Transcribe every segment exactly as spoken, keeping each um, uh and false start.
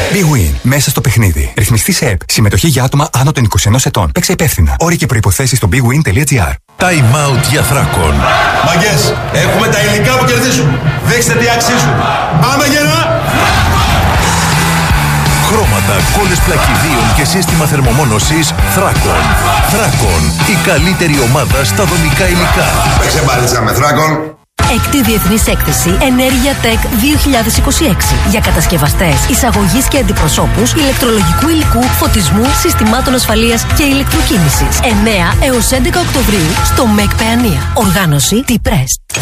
BWIN. Μέσα στο παιχνίδι. Ρυθμιστή σε ΕΠ. Συμμετοχή για άτομα άνω των είκοσι ενός ετών. Παίξε υπεύθυνα. Όροι και προϋποθέσεις στο bwin.gr. Time out για Θράκον. Μαγκές, έχουμε τα υλικά που κερδίζουν. Δείξτε τι αξίζουν. Πάμε γερά! Χρώματα, κόλλες πλακιδίων και σύστημα θερμομόνωσης Θράκον. Θράκον, η καλύτερη ομάδα στα δομικά υλικά. Παίξε μπάλιτσα με Θράκον. Έκτη Διεθνής Έκθεση Ενέργεια Tech δύο χιλιάδες είκοσι έξι για κατασκευαστές, εισαγωγής και αντιπροσώπους ηλεκτρολογικού υλικού, φωτισμού, συστημάτων ασφαλείας και ηλεκτροκίνησης. εννέα έως έντεκα Οκτωβρίου στο ΜΕΚ Παιανία. Οργάνωση T-Press.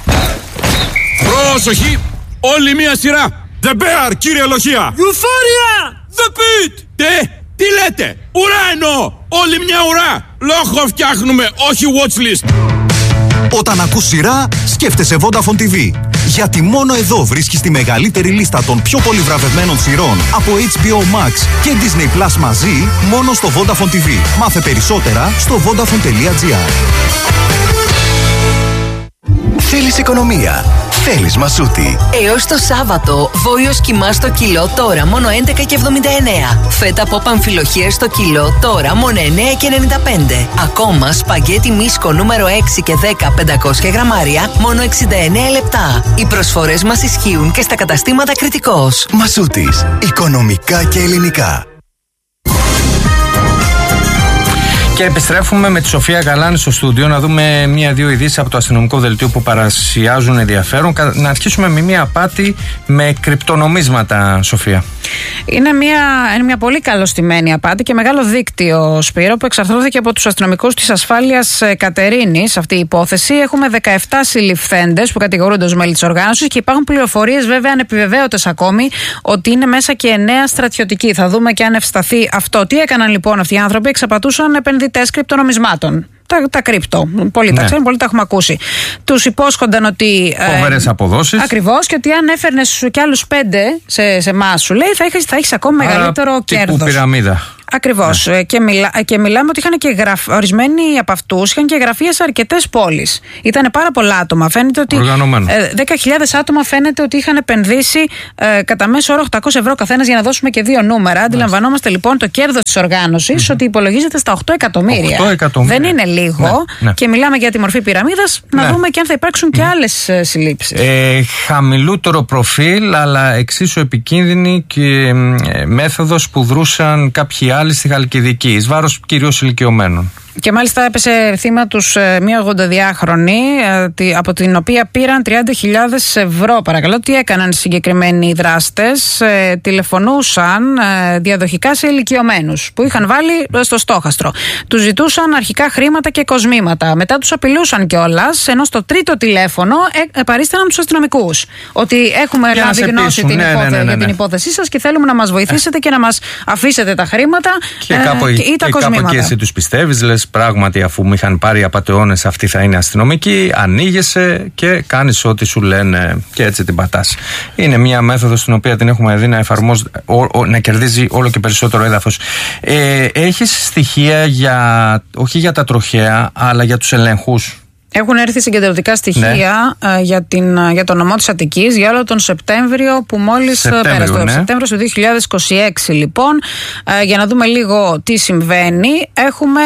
Πρόσοχη! Όλη μία σειρά! The Bear, κύριε Λοχεία! Euphoria! The Pit! Τε, τι λέτε! Ουρά εννοώ! Όλη μια ουρά! Λόγο φτιάχνουμε, όχι watchlist! Όταν ακούς σειρά, σκέφτεσαι Vodafone τι βι. Γιατί μόνο εδώ βρίσκεις τη μεγαλύτερη λίστα των πιο πολύ βραβευμένων σειρών από έιτς μπι ο Max και Disney Plus μαζί, μόνο στο Vodafone τι βι. Μάθε περισσότερα στο vodafone τελεία gr. Θέλεις οικονομία. Θέλεις Μασούτη. Έως το Σάββατο, βόλιος κιμά στο κιλό τώρα μόνο έντεκα και εβδομήντα εννέα. Φέτα από αμφιλοχίες στο κιλό τώρα μόνο εννέα και ενενήντα πέντε. Ακόμα σπαγγέτι μίσκο νούμερο έξι και δέκα πεντακόσια γραμμάρια μόνο εξήντα εννέα λεπτά. Οι προσφορές μας ισχύουν και στα καταστήματα Κρητικός. Μασούτης. Οικονομικά και ελληνικά. Και επιστρέφουμε με τη Σοφία Γαλάνη στο στούντιο να δούμε μία-δύο ειδήσεις από το αστυνομικό δελτίο που παρασιάζουν ενδιαφέρον. Να αρχίσουμε με μία απάτη με κρυπτονομίσματα, Σοφία. Είναι μια, είναι μια πολύ καλωστημένη απάτη και μεγάλο δίκτυο, Σπύρο, που εξαρθρώθηκε από τους αστυνομικούς της ασφάλειας Κατερίνης. Αυτή η υπόθεση. Έχουμε δεκαεπτά συλληφθέντες που κατηγορούνται ως μέλη της οργάνωσης και υπάρχουν πληροφορίες, βέβαια ανεπιβεβαίωτες ακόμη, ότι είναι μέσα και εννέα στρατιωτικοί. Θα δούμε και αν ευσταθεί αυτό. Τι έκαναν λοιπόν αυτοί οι άνθρωποι? Εξαπατούσαν επενδυτές κρυπτονομισμάτων. Τα, τα κρύπτο. Πολλοί ναι. τα ξέρουν, πολλοί τα έχουμε ακούσει. Τους υπόσχονταν ότι. Φοβερές ε, αποδόσεις. Ακριβώς, και ότι αν έφερνες κι άλλους πέντε σε, σε εμάς, σου λέει, θα έχεις, θα έχεις ακόμα μεγαλύτερο κέρδος. Τύπου πυραμίδα. Ακριβώς. Ναι. Και, μιλά, και μιλάμε ότι είχαν και γραφ, ορισμένοι από αυτούς είχαν και γραφεία σε αρκετές πόλεις. Ήταν πάρα πολλά άτομα. Φαίνεται ότι. Ε, δέκα χιλιάδες άτομα φαίνεται ότι είχαν επενδύσει ε, κατά μέσο όρο οκτακόσια ευρώ καθένας, για να δώσουμε και δύο νούμερα. Αντιλαμβανόμαστε λοιπόν το κέρδος της οργάνωσης mm-hmm. ότι υπολογίζεται στα οκτώ εκατομμύρια. οκτώ εκατομμύρια. Δεν είναι λίγο. Ναι, ναι. Και μιλάμε για τη μορφή πυραμίδας. Να ναι. δούμε και αν θα υπάρξουν και άλλες ε, συλλήψεις. Ε, χαμηλότερο προφίλ, αλλά εξίσου επικίνδυνη και ε, μέθοδος που δρούσαν κάποιοι άλλοι στη Χαλκιδική, εις βάρος κυρίως ηλικιωμένων. Και μάλιστα έπεσε θύμα τους ε, μία ογδονταδυάχρονη, ε, από την οποία πήραν τριάντα χιλιάδες ευρώ. Παρακαλώ, τι έκαναν οι συγκεκριμένοι δράστες? Ε, τηλεφωνούσαν ε, διαδοχικά σε ηλικιωμένους που είχαν βάλει στο στόχαστρο. Τους ζητούσαν αρχικά χρήματα και κοσμήματα. Μετά τους απειλούσαν κιόλας, ενώ στο τρίτο τηλέφωνο ε, ε, παρίσταναν τους αστυνομικούς. Ότι έχουμε για λάβει γνώση την ναι, υπόθε, ναι, ναι, ναι, ναι. για την υπόθεσή σας και θέλουμε να μας βοηθήσετε ε. και να μας αφήσετε τα χρήματα και ε, κάπου, και, ή τα και κοσμήματα. Κάπου εκεί εσύ τους πιστεύεις, λες πράγματι, αφού μου είχαν πάρει απατεώνες, αυτοί θα είναι αστυνομικοί. Ανοίγεσαι και κάνεις ό,τι σου λένε και έτσι την πατάς. Είναι μια μέθοδος στην οποία την έχουμε δει να εφαρμόζει, ο, ο, να κερδίζει όλο και περισσότερο έδαφος. Ε, έχεις στοιχεία για, όχι για τα τροχαία, αλλά για τους ελέγχους? Έχουν έρθει συγκεντρωτικά στοιχεία ναι. για, την, για τον νομό της Αττικής για όλο τον Σεπτέμβριο που μόλις πέρασε. Το ναι. Σεπτέμβριο του δύο χιλιάδες είκοσι έξι, λοιπόν, για να δούμε λίγο τι συμβαίνει. Έχουμε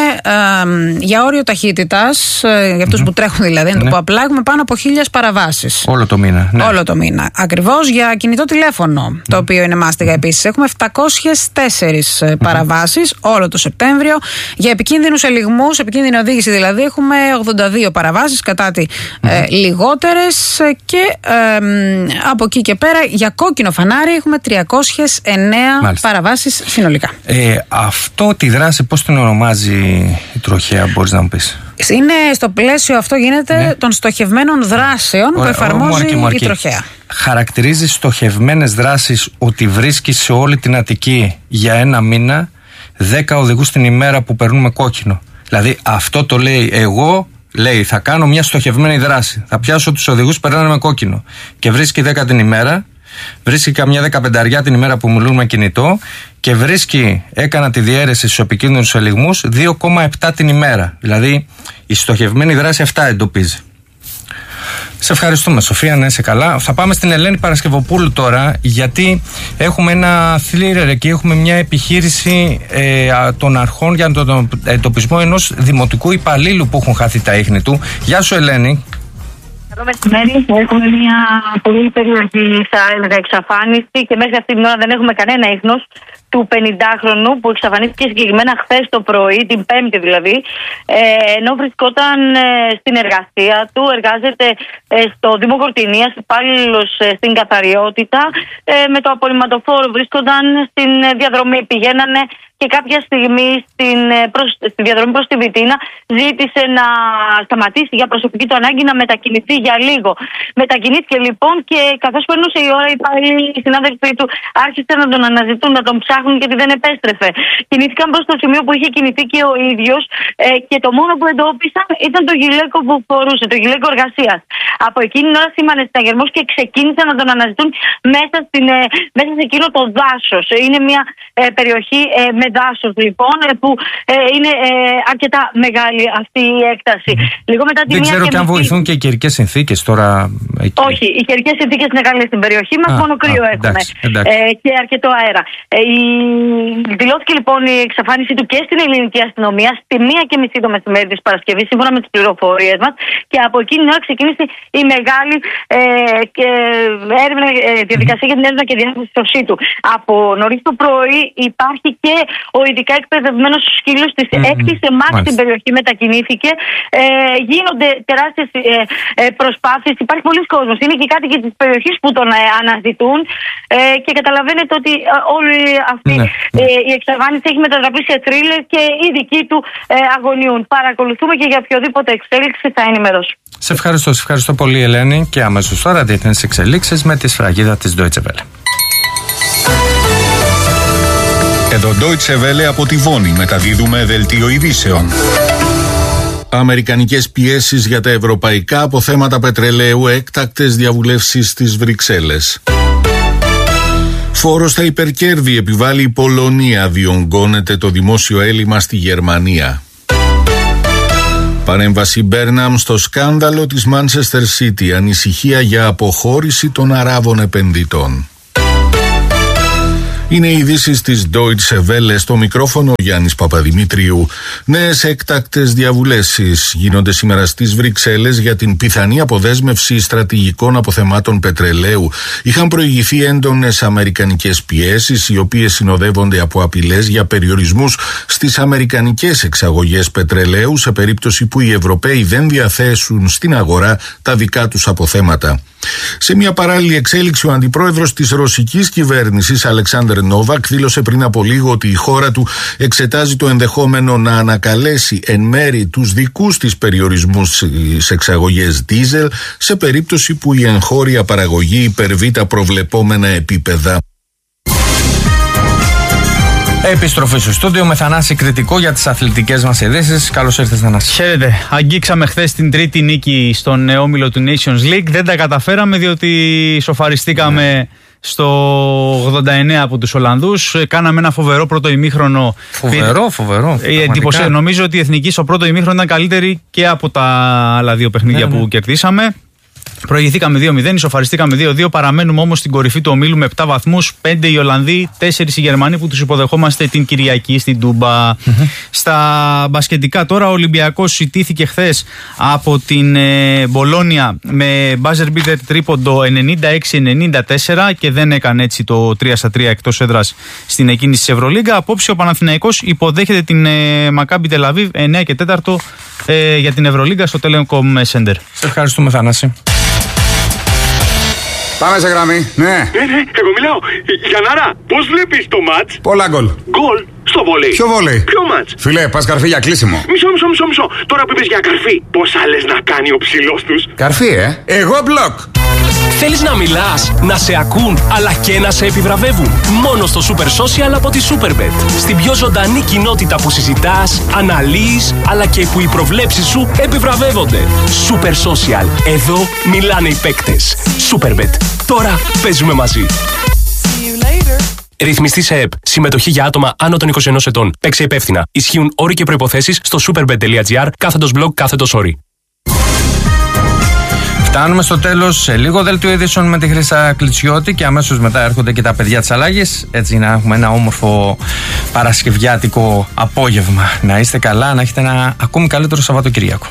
ε, για όριο ταχύτητας, ε, για αυτούς mm-hmm. που τρέχουν δηλαδή, να το ναι. πω απλά, έχουμε πάνω από χίλιες παραβάσεις. Όλο το μήνα. Ναι. Όλο το μήνα. Ακριβώς. Για κινητό τηλέφωνο, mm. το οποίο είναι μάστιγα επίσης, έχουμε επτακόσιες τέσσερις mm-hmm. παραβάσεις όλο το Σεπτέμβριο. Για επικίνδυνους ελιγμούς, επικίνδυνη οδήγηση δηλαδή, έχουμε ογδόντα δύο παραβάσεις. Κατά τη mm-hmm. ε, λιγότερες, και ε, από εκεί και πέρα για κόκκινο φανάρι έχουμε τριακόσιες εννέα Μάλιστα. παραβάσεις συνολικά. Ε, αυτό τη δράση πώς την ονομάζει η τροχαία, μπορείς να μου πεις? Είναι στο πλαίσιο αυτό, γίνεται ναι. των στοχευμένων δράσεων Ωραία, που εφαρμόζει μου αρκεί, μου αρκεί. η τροχαία. Χαρακτηρίζει στοχευμένες δράσεις ότι βρίσκει σε όλη την Αττική για ένα μήνα δέκα οδηγούς την ημέρα που περνούμε κόκκινο. Δηλαδή αυτό το λέει εγώ. Λέει, θα κάνω μια στοχευμένη δράση. Θα πιάσω τους οδηγούς που περνάνε με κόκκινο. Και βρίσκει δέκα την ημέρα, βρίσκει καμιά δεκαπενταριά την ημέρα που μιλούν με κινητό, και βρίσκει, έκανα τη διαίρεση στους επικίνδυνους ελιγμούς, δύο κόμμα επτά την ημέρα. Δηλαδή, η στοχευμένη δράση αυτά εντοπίζει. Σε ευχαριστούμε, Σοφία, να είσαι καλά. Θα πάμε στην Ελένη Παρασκευοπούλου τώρα, γιατί έχουμε ένα thriller εκεί, έχουμε μια επιχείρηση ε, των αρχών για τον εντοπισμό ενός δημοτικού υπαλλήλου που έχουν χάθει τα ίχνη του. Γεια σου, Ελένη. Καλό μεσημέρι. Έχουμε μια πολύ περίεργη, θα έλεγα, εξαφάνιση και μέχρι αυτή την ώρα δεν έχουμε κανένα ίχνος του πενηντάχρονου που εξαφανίστηκε συγκεκριμένα χθες το πρωί, την Πέμπτη δηλαδή, ε, ενώ βρισκόταν ε, στην εργασία του, εργάζεται ε, στο Δήμο Κορτινίας, υπάλληλος ε, στην καθαριότητα, ε, με το απορριμματοφόρο βρίσκονταν στην ε, διαδρομή, πηγαίνανε και κάποια στιγμή στην, προς, στη διαδρομή προς τη Βιτίνα ζήτησε να σταματήσει για προσωπική του ανάγκη, να μετακινηθεί για λίγο. Μετακινήθηκε λοιπόν και καθώς περνούσε η ώρα, οι συνάδελφοί του άρχισαν να τον αναζητούν, να τον ψάχνουν γιατί δεν επέστρεφε. Κινήθηκαν προς το σημείο που είχε κινηθεί και ο ίδιος ε, και το μόνο που εντόπισαν ήταν το γυλαίκο που φορούσε, το γυλαίκο εργασίας. Από εκείνη την ώρα σήμανε συναγερμός και ξεκίνησαν να τον αναζητούν μέσα, στην, ε, μέσα σε εκείνο το δάσος. Είναι μια ε, περιοχή ε, με δάσος λοιπόν, που ε, είναι ε, αρκετά μεγάλη αυτή η έκταση. Λίγο μετά τη Δεν ξέρω και αν μισή... βοηθούν και οι καιρικές συνθήκες τώρα εκεί. Όχι, οι καιρικές συνθήκες είναι καλές στην περιοχή μας, α, μόνο κρύο α, έχουμε εντάξει, εντάξει. Ε, και αρκετό αέρα. Ε, η... Δηλώθηκε λοιπόν η εξαφάνιση του και στην ελληνική αστυνομία στη μία και μισή το μεσημέρι της Παρασκευής, σύμφωνα με τις πληροφορίες μας, και από εκείνη την ώρα ξεκίνησε η μεγάλη ε, και έρευνα, ε, διαδικασία για την έρευνα και διάσωση του. Από νωρίς το πρωί υπάρχει και ο ειδικά εκπαιδευμένος σκύλος της mm-hmm. έκτης ΕΜΑΚ στην περιοχή μετακινήθηκε. Ε, γίνονται τεράστιες ε, ε, προσπάθειες. Υπάρχει πολλοί κόσμος. Είναι και οι κάτοικοι της περιοχής που τον ε, αναζητούν ε, και καταλαβαίνετε ότι ε, όλη αυτή ναι. ε, η εξαφάνιση έχει μετατραπεί σε θρίλερ και οι δικοί του ε, αγωνιούν. Παρακολουθούμε και για οποιοδήποτε εξέλιξη θα ενημερώσω. Σε ευχαριστώ, σε ευχαριστώ πολύ, Ελένη, και αμέσως τώρα διεθνείς εξελίξεις με τη σφραγίδα της Deutsche Welle. Εδώ Deutsche Welle από τη Βόνη μεταδίδουμε δελτίο ειδήσεων. Αμερικανικές πιέσεις για τα ευρωπαϊκά αποθέματα πετρελαίου, έκτακτες διαβουλεύσεις στις Βρυξέλλες. Φόρος στα υπερκέρδη επιβάλλει η Πολωνία, διονγκώνεται το δημόσιο έλλειμμα στη Γερμανία. Παρέμβαση Μπέρναμ στο σκάνδαλο της Manchester City, ανησυχία για αποχώρηση των Αράβων επενδυτών. Είναι οι ειδήσεις της Deutsche Welle, στο μικρόφωνο Γιάννης Παπαδημητρίου. Νέες έκτακτες διαβουλεύσεις γίνονται σήμερα στις Βρυξέλλες για την πιθανή αποδέσμευση στρατηγικών αποθεμάτων πετρελαίου. Είχαν προηγηθεί έντονες αμερικανικές πιέσεις, οι οποίες συνοδεύονται από απειλές για περιορισμούς στις αμερικανικές εξαγωγές πετρελαίου σε περίπτωση που οι Ευρωπαίοι δεν διαθέσουν στην αγορά τα δικά τους αποθέματα. Σε μια παράλληλη εξέλιξη, ο αντιπρόεδρος της ρωσικής κυβέρνησης, Αλεξάνδρ Νόβακ, δήλωσε πριν από λίγο ότι η χώρα του εξετάζει το ενδεχόμενο να ανακαλέσει εν μέρη τους δικούς της περιορισμούς στις εξαγωγές ντίζελ σε περίπτωση που η εγχώρια παραγωγή υπερβεί τα προβλεπόμενα επίπεδα. Επιστροφή στο στούντιο με Θανάση Κρητικό για τις αθλητικές μας ειδήσεις. Καλώς ήρθες, Θανάση. Χαίρετε. Αγγίξαμε χθες την τρίτη νίκη στον όμιλο του Nations League. Δεν τα καταφέραμε διότι σοφαριστήκαμε ναι. στο ογδόντα εννέα από τους Ολλανδούς. Κάναμε ένα φοβερό πρώτο ημίχρονο. Φοβερό, φοβερό. Εντυπωσία. Νομίζω ότι η Εθνική στο πρώτο ημίχρονο ήταν καλύτερη και από τα άλλα δύο παιχνίδια ναι, που ναι. κερδίσαμε. Προηγηθήκαμε δύο μηδέν, ισοφαριστήκαμε δύο δύο. Παραμένουμε όμως στην κορυφή του ομίλου με επτά βαθμούς. πέντε οι Ολλανδοί, τέσσερα οι Γερμανοί που τους υποδεχόμαστε την Κυριακή στην Τούμπα. Mm-hmm. Στα μπασκετικά τώρα, ο Ολυμπιακός ιτήθηκε χθες από την ε, Μπολόνια με buzzer beater τρίποντο ενενήντα έξι ενενήντα τέσσερα και δεν έκανε έτσι το τρία στα τρία εκτός έδρας στην εκκίνηση της Ευρωλίγκα. Απόψε ο Παναθηναϊκός υποδέχεται την ε, Μακάμπι Τελαβίβ εννέα και τέσσερα ε, για την Ευρωλίγκα στο Telecom Center. Σε ευχαριστούμε, Θανάση. Πάμε σε γραμμή, ναι. Ναι, ναι, εγώ μιλάω. Γιαννάρα, πώς βλέπεις το μάτς? Πολλά γκολ. Γκολ στο βόλεϊ. Ποιο βόλεϊ? Ποιο μάτς? Φίλε, πας καρφί για κλείσιμο. Μισό, μισό, μισό, μισό. Τώρα που είπες για καρφί, πώς άλλες να κάνει ο ψηλός τους? Καρφί, ε. Εγώ μπλοκ. Θέλεις να μιλάς, να σε ακούν, αλλά και να σε επιβραβεύουν? Μόνο στο Super Social από τη Superbet. Στην πιο ζωντανή κοινότητα που συζητάς, αναλύεις, αλλά και που οι προβλέψεις σου επιβραβεύονται. Super Social. Εδώ μιλάνε οι παίκτες. Superbet. Τώρα παίζουμε μαζί. Ρυθμιστή σε ΕΠ. Συμμετοχή για άτομα άνω των είκοσι ενός ετών. Παίξε υπεύθυνα. Ισχύουν όροι και προϋποθέσεις στο superbet.gr κάθετος blog κάθετος όροι. Φτάνουμε στο τέλος. Σε λίγο δελτίο ειδήσεων με τη Χρύσα Κλιτσιώτη και αμέσως μετά έρχονται και τα παιδιά της Αλλάγης. Έτσι να έχουμε ένα όμορφο παρασκευιάτικο απόγευμα. Να είστε καλά, να έχετε ένα ακόμη καλύτερο Σαββατοκύριακο.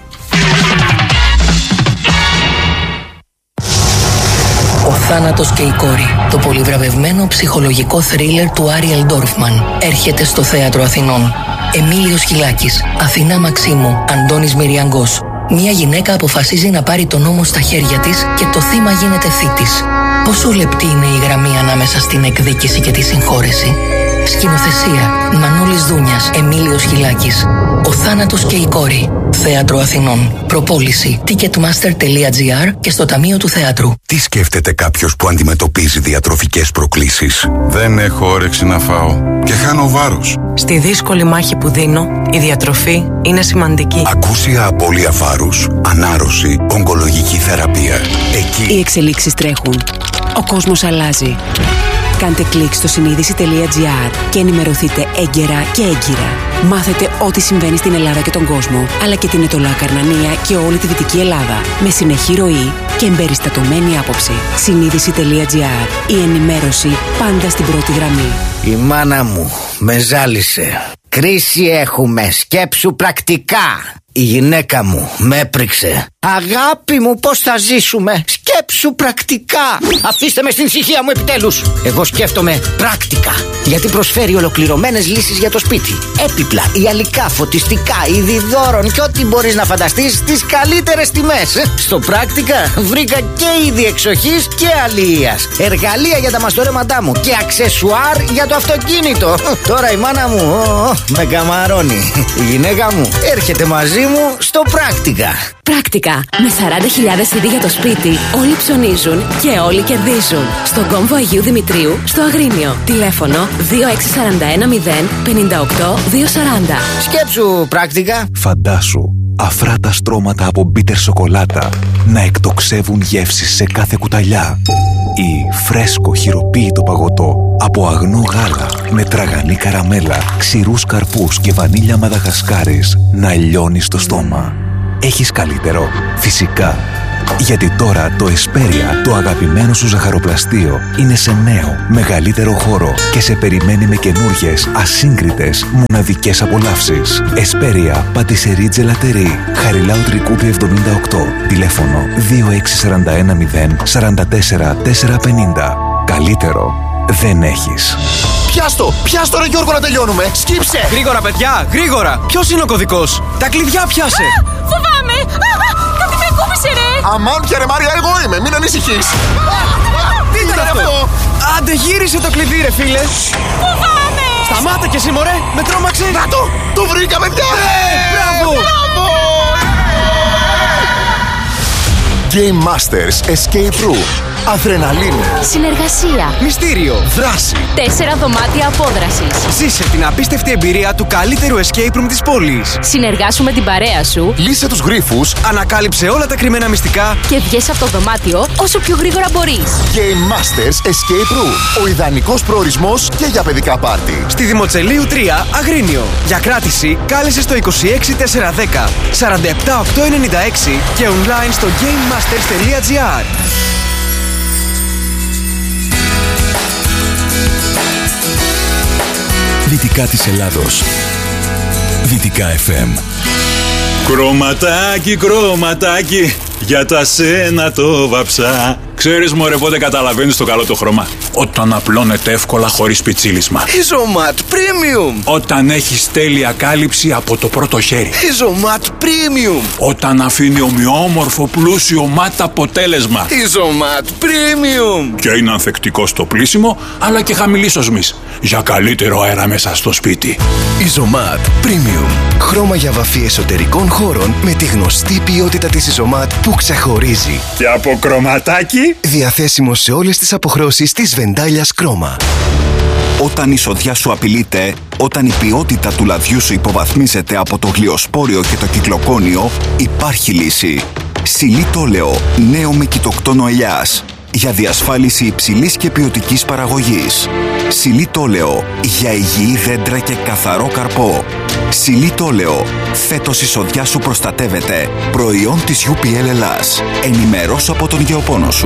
Ο θάνατος και η κόρη. Το πολυβραβευμένο ψυχολογικό θρίλερ του Άριελ Ντόρφμαν έρχεται στο Θέατρο Αθηνών. Εμίλιος Χιλάκης, Αθηνά Μαξίμου, Αντώνης Μυριαγκός. Μια γυναίκα αποφασίζει να πάρει τον νόμο στα χέρια της και το θύμα γίνεται θήτης. Πόσο λεπτή είναι η γραμμή ανάμεσα στην εκδίκηση και τη συγχώρεση. Σκηνοθεσία Μανώλης Δούνιας, Εμίλιος Χιλάκης. Ο θάνατος και η κόρη. Θέατρο Αθηνών. Προπόληση ticketmaster τελεία gr και στο Ταμείο του Θεάτρου. Τι σκέφτεται κάποιος που αντιμετωπίζει διατροφικές προκλήσεις? Δεν έχω όρεξη να φάω και χάνω βάρος. Στη δύσκολη μάχη που δίνω, η διατροφή είναι σημαντική. Ακούσια απώλεια βάρους, ανάρρωση, ογκολογική θεραπεία. Εκεί οι εξελίξεις τρέχουν. Ο κόσμος αλλάζει. Κάντε κλικ στο συνείδηση τελεία gr και ενημερωθείτε έγκαιρα και έγκυρα. Μάθετε ό,τι συμβαίνει στην Ελλάδα και τον κόσμο, αλλά και την Ετωλά Καρνανία και όλη τη Δυτική Ελλάδα, με συνεχή ροή και εμπεριστατωμένη άποψη. συνείδηση τελεία gr. Η ενημέρωση πάντα στην πρώτη γραμμή. Η μάνα μου με ζάλισε. Κρίση έχουμε, σκέψου πρακτικά. Η γυναίκα μου με έπριξε. Αγάπη μου, πώς θα ζήσουμε? Σκέψου πρακτικά. Αφήστε με στην ησυχία μου επιτέλους. Εγώ σκέφτομαι πράκτικα, γιατί προσφέρει ολοκληρωμένες λύσεις για το σπίτι. Έπιπλα, ιαλικά, φωτιστικά, είδη δώρων και ό,τι μπορείς να φανταστείς στις καλύτερες τιμές. Στο πράκτικα βρήκα και είδη εξοχής και αλληλείας, εργαλεία για τα μαστορέματά μου και αξεσουάρ για το αυτοκίνητο. Τώρα η μάνα μου ο, με καμαρώνει. Η γυναίκα μου έρχεται μαζί μου στο πράκτικα. Πράκτικα. Με σαράντα χιλιάδες είδη για το σπίτι, όλοι ψωνίζουν και όλοι κερδίζουν. Στον κόμβο Αγίου Δημητρίου, στο Αγρίνιο. Τηλέφωνο δύο έξι τέσσερα ένα μηδέν πέντε οκτώ δύο σαράντα. Σκέψου πράκτικα. Φαντάσου αφράτα στρώματα από μπίτερ σοκολάτα να εκτοξεύουν γεύσεις σε κάθε κουταλιά. Ή φρέσκο χειροποίητο παγωτό από αγνό γάλα με τραγανή καραμέλα, ξηρούς καρπούς και βανίλια μαδαγασκάρης να λιώνει στο στόμα. Έχεις καλύτερο? Φυσικά. Γιατί τώρα το Εσπέρια, το αγαπημένο σου ζαχαροπλαστείο, είναι σε νέο, μεγαλύτερο χώρο και σε περιμένει με καινούργιες, ασύγκριτες, μοναδικές απολαύσεις. Εσπέρια, πατησερί τζελατερί, Χαριλάου Τρικούπη εβδομήντα οκτώ. Τηλέφωνο δύο έξι τέσσερα ένα μηδέν τέσσερα τέσσερα τέσσερα πενήντα. Καλύτερο δεν έχεις. Πιάστο! Πιάστο ρε Γιώργο να τελειώνουμε! Σκύψε! Γρήγορα παιδιά! Γρήγορα! Ποιος είναι ο κωδικός? Τα κλειδιά πιάσε! Α, φοβάμαι! Α, κάτι με ακούμπησε ρε! Αμάν πια ρε Μάρια, εγώ είμαι! Μην ανησυχείς! Τι ήταν αυτό? Άντε γύρισε το κλειδί ρε φίλε! Φοβάμαι! Σταμάτα κι εσύ μωρέ! Με τρόμαξε! Να το! Το βρήκαμε πια! Μπράβο! Μπράβο! Game Masters Escape Room. Αδρεναλίνη. Συνεργασία. Μυστήριο. Δράση. Τέσσερα δωμάτια απόδρασης. Ζήσε την απίστευτη εμπειρία του καλύτερου escape room της πόλης. Συνεργάσου με την παρέα σου. Λύσε τους γρίφους. Ανακάλυψε όλα τα κρυμμένα μυστικά. Και βγες από το δωμάτιο όσο πιο γρήγορα μπορείς. Game Masters Escape Room. Ο ιδανικός προορισμός και για παιδικά πάρτι. Στη Δημοτσελείου τρία, Αγρίνιο. Για κράτηση κάλεσε στο είκοσι έξι τετρακόσια δέκα σαράντα επτά οκτακόσια ενενήντα έξι και online στο gamemasters τελεία gr. Δυτικά της Ελλάδος. Δυτικά εφ εμ. Κρωματάκι, κρωματάκι, για τα σένα το βαψά. Ξέρεις μωρέ πότε καταλαβαίνεις το καλό το χρώμα? Όταν απλώνεται εύκολα χωρίς πιτσίλισμα. Isomat Premium. Όταν έχεις τέλεια κάλυψη από το πρώτο χέρι. Isomat Premium. Όταν αφήνει ομοιόμορφο πλούσιο ματ αποτέλεσμα. Isomat Premium. Και είναι ανθεκτικό στο πλύσιμο αλλά και χαμηλή οσμής, για καλύτερο αέρα μέσα στο σπίτι. Isomat Premium. Χρώμα για βαφή εσωτερικών χώρων με τη γνωστή ποιότητα της Isomat που ξεχωρίζει. Και από κρωματάκι διαθέσιμο σε όλες τις αποχρώσεις της Βεντάλιας Κρόμα. Όταν η σοδιά σου απειλείται, όταν η ποιότητα του λαδιού σου υποβαθμίζεται από το γλιοσπόριο και το κυκλοκόνιο, υπάρχει λύση. Σιλίτολεο, νέο με κοιτοκτόνο ελιάς. για διασφάλιση υψηλής και ποιοτικής παραγωγής. Xylitoleo για υγιή δέντρα και καθαρό καρπό. Xylitoleo. Φέτος η σοδιά σου προστατεύεται. Προϊόν της γιου πι ελ Ελλάς. Ενημερώσου από τον γεωπόνο σου.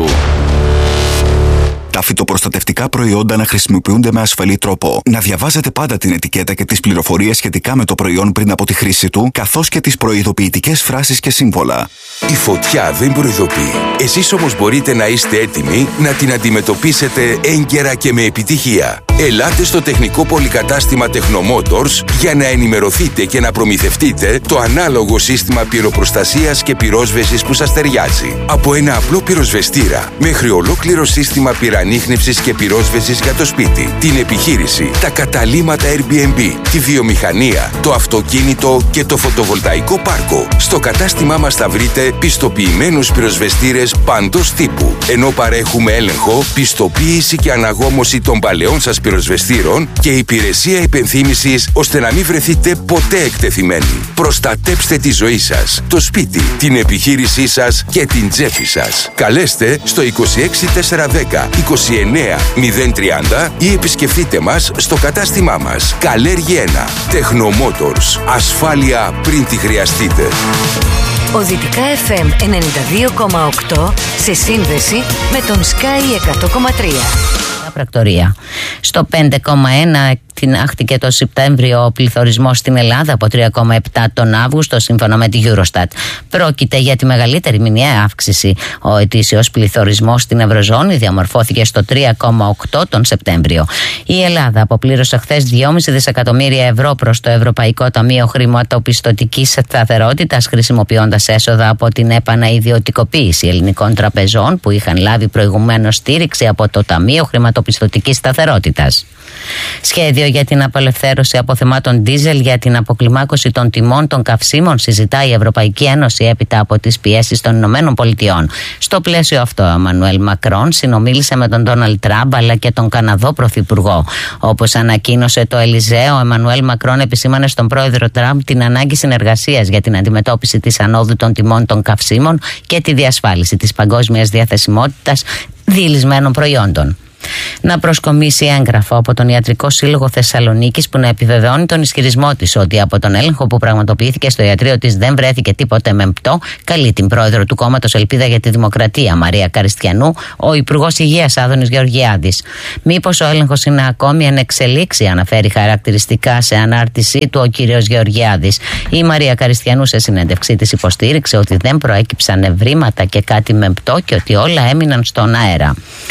Τα φυτοπροστατευτικά προϊόντα να χρησιμοποιούνται με ασφαλή τρόπο. Να διαβάζετε πάντα την ετικέτα και τις πληροφορίες σχετικά με το προϊόν πριν από τη χρήση του, καθώς και τις προειδοποιητικές φράσεις και σύμβολα. Η φωτιά δεν προειδοποιεί. Εσείς όμως μπορείτε να είστε έτοιμοι να την αντιμετωπίσετε έγκαιρα και με επιτυχία. Ελάτε στο τεχνικό πολυκατάστημα Technomotors για να ενημερωθείτε και να προμηθευτείτε το ανάλογο σύστημα πυροπροστασίας και πυρόσβεσης που σας ταιριάζει. Από ένα απλό πυροσβεστήρα μέχρι ολόκληρο σύστημα πυρανίχνευσης και πυρόσβεσης για το σπίτι, την επιχείρηση, τα καταλύματα Airbnb, τη βιομηχανία, το αυτοκίνητο και το φωτοβολταϊκό πάρκο. Στο κατάστημά μας θα βρείτε πιστοποιημένους πυροσβεστήρες παντός τύπου, ενώ παρέχουμε έλεγχο, πιστοποίηση και αναγόμωση των παλαιών σας πυροσβεστήρων και υπηρεσία υπενθύμησης ώστε να μην βρεθείτε ποτέ εκτεθειμένοι. Προστατέψτε τη ζωή σας, το σπίτι, την επιχείρησή σας και την τσέπη σας. Καλέστε στο είκοσι έξι τετρακόσια δέκα είκοσι εννέα μηδέν τριάντα ή επισκεφτείτε μας στο κατάστημά μας. Καλέργη ένα. Technomotors. Ασφάλεια πριν τη χρειαστείτε. Οδυτικά εφ εμ ενενήντα δύο κόμμα οκτώ σε σύνδεση με τον Sky εκατό κόμμα τρία. Πρακτορία. Στο πέντε κόμμα ένα τινάχτηκε το Σεπτέμβριο ο πληθωρισμός στην Ελλάδα από τρία κόμμα επτά τον Αύγουστο σύμφωνα με τη Eurostat. Πρόκειται για τη μεγαλύτερη μηνιαία αύξηση. Ο ετήσιος πληθωρισμός στην Ευρωζώνη διαμορφώθηκε στο τρία κόμμα οκτώ τον Σεπτέμβριο. Η Ελλάδα αποπλήρωσε χθες δυόμισι δισεκατομμύρια ευρώ προς το Ευρωπαϊκό Ταμείο Χρηματοπιστωτικής Σταθερότητας, χρησιμοποιώντας έσοδα από την επανaiδιωτικοποίηση ελληνικών τραπεζών που είχαν λάβει προηγουμένως στήριξη από το Ταμείο Χρηματοπιστωτικής Σταθερότητας. Σχέδιο για την απελευθέρωση αποθεμάτων ντίζελ για την αποκλιμάκωση των τιμών των καυσίμων συζητά η Ευρωπαϊκή Ένωση έπειτα από τις πιέσεις των Ηνωμένων Πολιτειών. Στο πλαίσιο αυτό, ο Εμμανουέλ Μακρόν συνομίλησε με τον Ντόναλντ Τραμπ αλλά και τον Καναδό Πρωθυπουργό. Όπως ανακοίνωσε το Ελιζέ, ο Εμμανουέλ Μακρόν επισήμανε στον πρόεδρο Τραμπ την ανάγκη συνεργασίας για την αντιμετώπιση της ανόδου των τιμών των καυσίμων και τη διασφάλιση της παγκόσμιας διαθεσιμότητας διελισμένων προϊόντων. Να προσκομίσει έγγραφο από τον Ιατρικό Σύλλογο Θεσσαλονίκης που να επιβεβαιώνει τον ισχυρισμό της ότι από τον έλεγχο που πραγματοποιήθηκε στο ιατρείο της δεν βρέθηκε τίποτε μεμπτό, καλεί την πρόεδρο του κόμματος Ελπίδα για τη Δημοκρατία, Μαρία Καριστιανού, ο Υπουργός Υγείας Άδωνης Γεωργιάδης. Μήπως ο έλεγχος είναι ακόμη εν εξελίξη, αναφέρει χαρακτηριστικά σε ανάρτησή του ο κύριος Γεωργιάδης. Η Μαρία Καριστιανού σε συνέντευξή της υποστήριξε ότι δεν προέκυψαν ευρήματα και κάτι μεμπτό και ότι όλα έμειναν στον αέρα.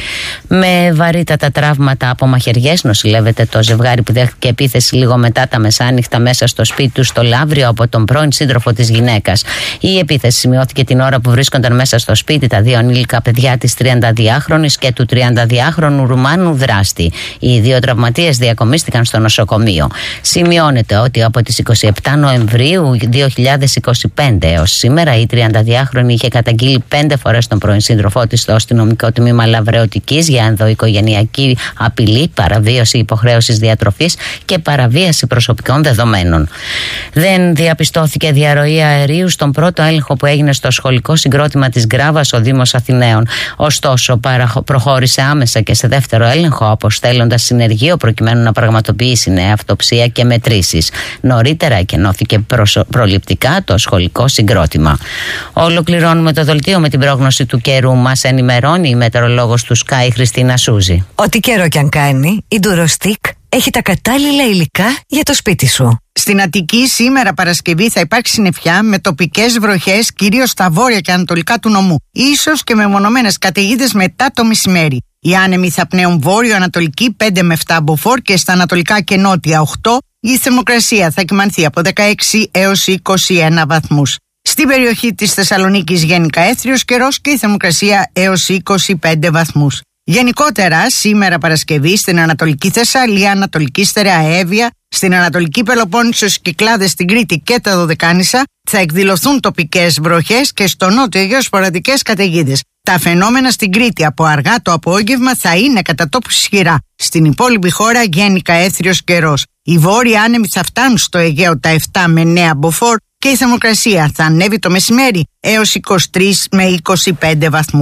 Με βαρύτατα τραύματα από μαχαιριές νοσηλεύεται το ζευγάρι που δέχτηκε επίθεση λίγο μετά τα μεσάνυχτα μέσα στο σπίτι του στο Λαύριο από τον πρώην σύντροφο της γυναίκας. Η επίθεση σημειώθηκε την ώρα που βρίσκονταν μέσα στο σπίτι τα δύο ανήλικα παιδιά της τριανταδυάχρονης και του τριανταδυάχρονου Ρουμάνου δράστη. Οι δύο τραυματίες διακομίστηκαν στο νοσοκομείο. Σημειώνεται ότι από τις εικοστή εβδόμη Νοεμβρίου δύο χιλιάδες είκοσι πέντε έως σήμερα η τριανταδυάχρονη είχε καταγγείλει πέντε φορές τον πρώην σύντροφό της στο αστυνομικό τμήμα Λαβρεωτικής για ενδοοικογενειακή απειλή, παραβίαση υποχρέωσης διατροφής και παραβίαση προσωπικών δεδομένων. Δεν διαπιστώθηκε διαρροή αερίου στον πρώτο έλεγχο που έγινε στο σχολικό συγκρότημα της Γκράβας ο Δήμος Αθηναίων. Ωστόσο, προχώρησε άμεσα και σε δεύτερο έλεγχο, αποστέλλοντας συνεργείο προκειμένου να πραγματοποιήσει νέα αυτοψία και μετρήσεις. Νωρίτερα εκενώθηκε προληπτικά το σχολικό συγκρότημα. Ολοκληρώνουμε το δελτίο με την πρόγνωση του καιρού. Μας ενημερώνει η μετεωρολόγος του Sky Χριστίνα Σούζη. Ό,τι καιρό κι αν κάνει, η Durostic έχει τα κατάλληλα υλικά για το σπίτι σου. Στην Αττική σήμερα Παρασκευή θα υπάρξει συννεφιά με τοπικές βροχές κυρίως στα βόρεια και ανατολικά του νομού. Ίσως και με μονομένες καταιγίδες μετά το μεσημέρι. Οι άνεμοι θα πνέουν βόρειο-ανατολική πέντε με επτά μποφόρ και στα ανατολικά και νότια οκτώ. Η θερμοκρασία θα κυμανθεί από δεκαέξι έως είκοσι ένα βαθμούς. Στην περιοχή της Θεσσαλονίκης γενικά έθριος καιρός και η θερμοκρασία έως είκοσι πέντε βαθμούς. Γενικότερα, σήμερα Παρασκευή στην Ανατολική Θεσσαλία, Ανατολική Στερεά Εύβοια, στην Ανατολική Πελοπόννησο, στις Κυκλάδες, στην Κρήτη και τα Δωδεκάνησα θα εκδηλωθούν τοπικές βροχές και στο νότιο Αιγαίο σποραδικές καταιγίδες. Τα φαινόμενα στην Κρήτη από αργά το απόγευμα θα είναι κατά τόπους ισχυρά. Στην υπόλοιπη χώρα γενικά έθριος καιρός. Οι βόρειοι άνεμοι θα φτάνουν στο Αιγαίο τα επτά με εννέα μποφόρ και η θερμοκρασία θα ανέβει το μεσημέρι έως είκοσι τρεις με είκοσι πέντε βαθμούς.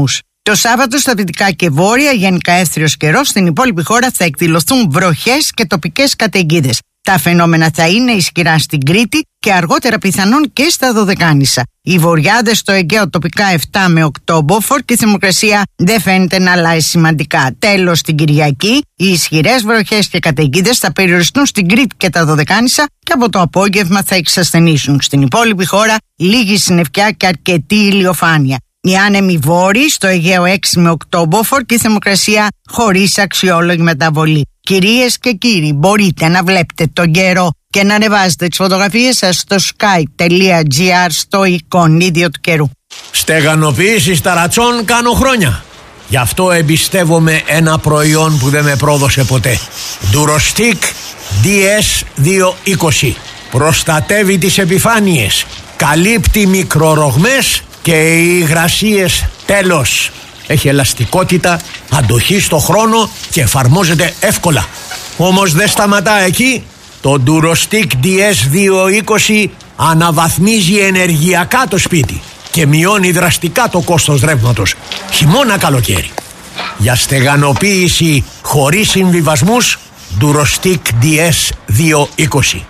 Το Σάββατο στα δυτικά και βόρεια γενικά εύθριος καιρός, στην υπόλοιπη χώρα θα εκδηλωθούν βροχές και τοπικές καταιγίδες. Τα φαινόμενα θα είναι ισχυρά στην Κρήτη και αργότερα πιθανόν και στα Δωδεκάνησα. Οι βορειάδες στο Αιγαίο τοπικά επτά με οκτώ μποφόρ και η θερμοκρασία δεν φαίνεται να αλλάζει σημαντικά. Τέλος, την Κυριακή οι ισχυρές βροχές και καταιγίδες θα περιοριστούν στην Κρήτη και τα Δωδεκάνησα και από το απόγευμα θα εξασθενήσουν. Στην υπόλοιπη χώρα λίγη συννεφιά και αρκετή ηλιοφάνεια. Οι άνεμοι βόρειοι στο Αιγαίο έξι με οκτώ μποφόρ και η θερμοκρασία χωρίς αξιόλογη μεταβολή. Κυρίες και κύριοι, μπορείτε να βλέπετε τον καιρό και να ανεβάζετε τις φωτογραφίες σας στο sky.gr στο εικονίδιο του καιρού. Στεγανοποίηση ταρατσών κάνω χρόνια. Γι' αυτό εμπιστεύομαι ένα προϊόν που δεν με πρόδωσε ποτέ. Durostic ντι ες διακόσια είκοσι. Προστατεύει τις επιφάνειες, καλύπτει μικρορογμές και οι υγρασίες τέλος. Έχει ελαστικότητα, αντοχή στο χρόνο και εφαρμόζεται εύκολα. Όμως δεν σταματά εκεί. Το Durostic ντι ες διακόσια είκοσι αναβαθμίζει ενεργειακά το σπίτι και μειώνει δραστικά το κόστος ρεύματος, χειμώνα καλοκαίρι. Για στεγανοποίηση χωρίς συμβιβασμούς, Durostic ντι ες διακόσια είκοσι.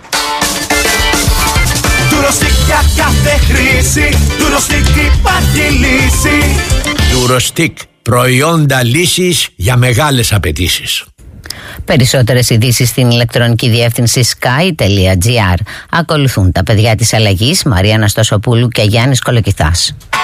Durostic για κάθε χρήση, Durostic υπάρχει λύση. Durostic, προϊόντα λύσης για μεγάλες απαιτήσεις. Περισσότερες ειδήσεις στην ηλεκτρονική διεύθυνση sky.gr. Ακολουθούν τα παιδιά της αλλαγής, Μαρία Αναστασοπούλου και Γιάννης Κολοκυθάς.